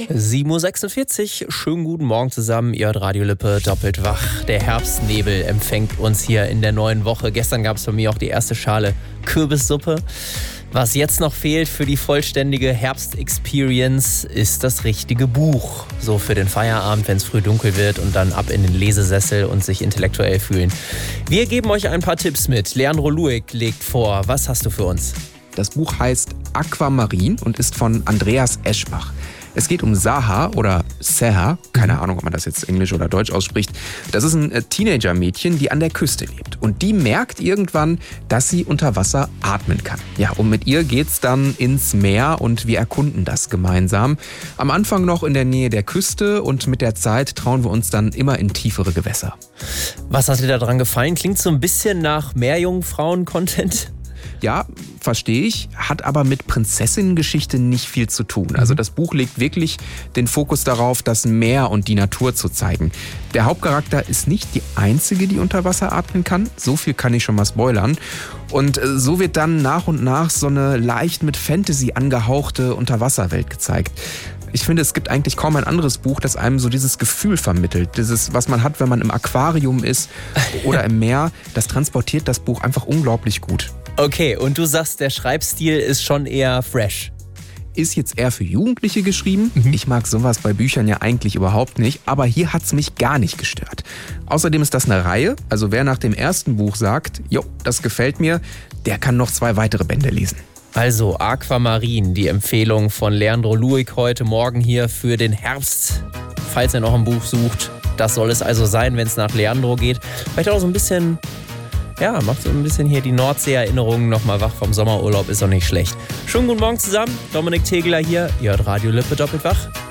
7:46 Uhr, schönen guten Morgen zusammen, ihr hört Radio Lippe, doppelt wach. Der Herbstnebel empfängt uns hier in der neuen Woche. Gestern gab es bei mir auch die erste Schale Kürbissuppe. Was jetzt noch fehlt für die vollständige Herbst-Experience ist das richtige Buch. So für den Feierabend, wenn es früh dunkel wird und dann ab in den Lesesessel und sich intellektuell fühlen. Wir geben euch ein paar Tipps mit. Leandro Luick legt vor. Was hast du für uns? Das Buch heißt Aquamarin und ist von Andreas Eschbach. Es geht um Saha oder Seha, keine Ahnung, ob man das jetzt Englisch oder Deutsch ausspricht. Das ist ein Teenager-Mädchen, die an der Küste lebt. Und die merkt irgendwann, dass sie unter Wasser atmen kann. Ja, und mit ihr geht's dann ins Meer und wir erkunden das gemeinsam. Am Anfang noch in der Nähe der Küste und mit der Zeit trauen wir uns dann immer in tiefere Gewässer. Was hat dir da dran gefallen? Klingt so ein bisschen nach Meerjungfrauen-Content. Ja, verstehe ich, hat aber mit Prinzessinnengeschichte nicht viel zu tun. Also das Buch legt wirklich den Fokus darauf, das Meer und die Natur zu zeigen. Der Hauptcharakter ist nicht die einzige, die unter Wasser atmen kann. So viel kann ich schon mal spoilern. Und so wird dann nach und nach so eine leicht mit Fantasy angehauchte Unterwasserwelt gezeigt. Ich finde, es gibt eigentlich kaum ein anderes Buch, das einem so dieses Gefühl vermittelt. Dieses, was man hat, wenn man im Aquarium ist oder im Meer, das transportiert das Buch einfach unglaublich gut. Okay, und du sagst, der Schreibstil ist schon eher fresh. Ist jetzt eher für Jugendliche geschrieben. Ich mag sowas bei Büchern ja eigentlich überhaupt nicht, aber hier hat's mich gar nicht gestört. Außerdem ist das eine Reihe, also wer nach dem ersten Buch sagt, jo, das gefällt mir, der kann noch 2 weitere Bände lesen. Also Aquamarin, die Empfehlung von Leandro Luick heute Morgen hier für den Herbst. Falls ihr noch ein Buch sucht, das soll es also sein, wenn es nach Leandro geht. Vielleicht auch so ein bisschen, ja, macht so ein bisschen hier die Nordsee-Erinnerungen nochmal wach vom Sommerurlaub, ist doch nicht schlecht. Schönen guten Morgen zusammen, Dominik Tegeler hier, ihr hört Radio Lippe doppelt wach.